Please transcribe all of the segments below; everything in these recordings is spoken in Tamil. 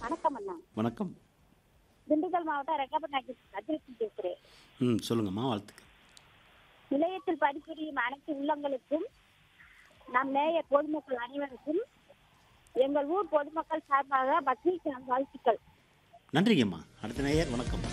வணக்கம் அண்ணா. வணக்கம். திண்டுக்கல் மாவட்டம் ரெங்கப்பநாயக்கி அஜித் பேசுறேன். சொல்லுங்கம்மா, வாழ்த்துக்கள். நிலையத்தில் பணிபுரியும் அனைத்து உள்ளங்களுக்கும், நம் நேய பொதுமக்கள் அனைவருக்கும் எங்கள் ஊர் பொதுமக்கள் சார்பாக பக்ரீத் வாழ்த்துக்கள். நன்றிங்கம்மா. அடுத்த நேயர் வணக்கம்.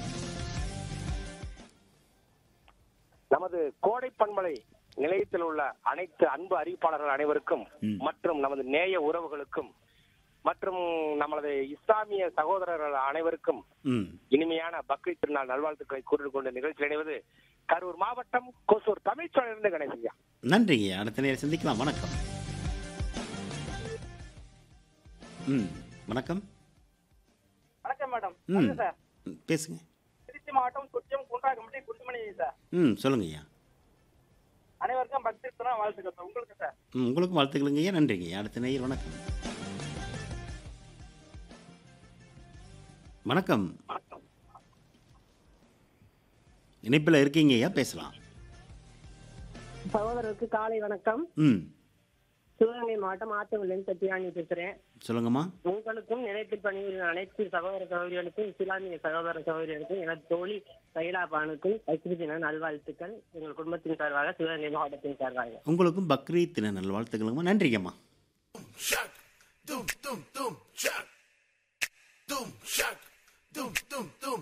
நமது கோடை பண்பலை நிலையத்தில் உள்ள அனைத்து அன்பு அறிவிப்பாளர்கள் அனைவருக்கும் மற்றும் நமது நேய உறவுகளுக்கும் மற்றும் நமது இஸ்லாமிய சகோதரர்கள் அனைவருக்கும் இனிமையான பக்ரீத் திருநாள் நல்வாழ்த்துக்களை கூறிக்கொண்டு நிகழ்ச்சி இணைவது கரூர் மாவட்டம் கொசூர் தமிழ்ச்சோழிலிருந்து கணேசய்யா. நன்றிங்க. அடுத்த நேரம் சந்திக்கலாம். வணக்கம். வணக்கம். வணக்கம் மேடம். சார் பேசுங்க. திருச்சி மாவட்டம் குற்றம் குன்றாகம்பட்டி குத்துமணி சார். சொல்லுங்கய்யா. அனைவருக்கும் பக்ரீத் திருநாள் வாழ்த்துக்கள் சார். உங்களுக்கு சார். உங்களுக்கும் வாழ்த்துக்களுங்கய்யா. நன்றிங்கய்யா. அடுத்த நேயர் வணக்கம். வணக்கம். இணைப்பில் இருக்கீங்கய்யா, பேசலாம். சகோதரருக்கு காலை வணக்கம். சிவகங்கை மாவட்டம் ஆத்தங்குளம் சத்தியானி பேசுறேன். சொல்லுங்கம்மா. உங்களுக்கும் நிலையத்தில் பணிபுரியும் அனைத்து சகோதர சகோதரிகளுக்கும் இஸ்லாமிய சகோதர சகோதரிகளுக்கும் எனது தோழி கைலா பானுக்கும் பக்ரீத் தின நல்வாழ்த்துக்கள். எங்கள் குடும்பத்தின் சார்பாக, சிவகங்கை மாவட்டத்தின் சார்பாக உங்களுக்கும் பக்ரீத் தின நல்வாழ்த்துக்களுங்கம்மா. நன்றிங்கம்மா. Dum dum dum,